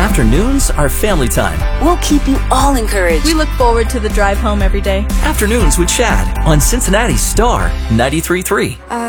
Afternoons are family time. We'll keep you all encouraged. We look forward to the drive home every day. Afternoons with Chad on Cincinnati Star 93.3.